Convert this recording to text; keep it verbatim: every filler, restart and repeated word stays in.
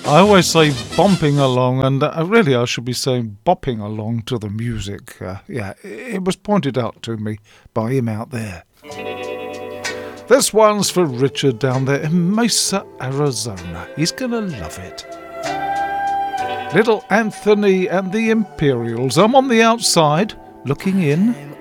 I always say bumping along, and uh, really I should be saying bopping along to the music. Uh, yeah, it was pointed out to me by him out there. This one's for Richard down there in Mesa, Arizona. He's gonna love it. Little Anthony and the Imperials. I'm on the outside, looking in.